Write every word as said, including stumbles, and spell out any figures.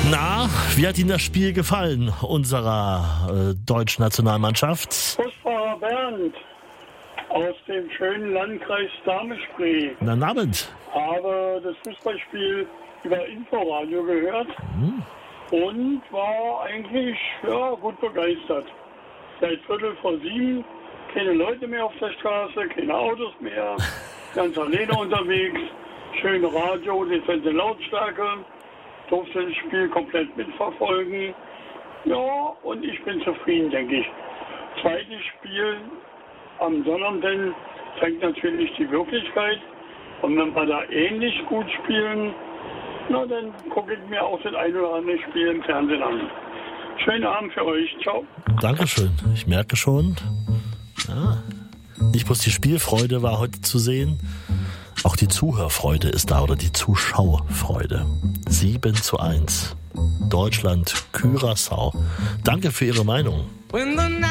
Na, wie hat Ihnen das Spiel gefallen, unserer äh, deutschen Nationalmannschaft? Busfahrer Bernd aus dem schönen Landkreis Dahme-Spree. Guten Abend. Habe das Fußballspiel über Inforadio gehört Hm. und war eigentlich ja, gut begeistert. Seit Viertel vor sieben keine Leute mehr auf der Straße, keine Autos mehr, ganz alleine unterwegs, schöne Radio, dezente Lautstärke, durfte das Spiel komplett mitverfolgen. Ja, und ich bin zufrieden, denke ich. Zweites Spiel am Sonnabend zeigt natürlich die Wirklichkeit. Und wenn wir da ähnlich gut spielen, na dann gucke ich mir auch das ein oder andere Spiel im Fernsehen an. Schönen Abend für euch. Ciao. Dankeschön. Ich merke schon. Ja. Nicht bloß die Spielfreude war heute zu sehen, auch die Zuhörfreude ist da oder die Zuschauerfreude. sieben zu eins. Deutschland, Curaçao. Danke für Ihre Meinung.